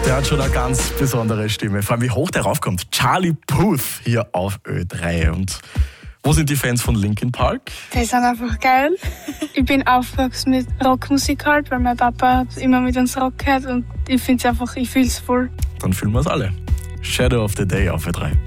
Der hat schon eine ganz besondere Stimme. Vor allem, wie hoch der raufkommt. Charlie Puth hier auf Ö3. Und wo sind die Fans von Linkin Park? Die sind einfach geil. Ich bin aufgewachsen mit Rockmusik halt, weil mein Papa hat immer mit uns Rock gehört und ich finde es einfach, ich fühle es voll. Dann fühlen wir es alle. Shadow of the Day auf Ö3.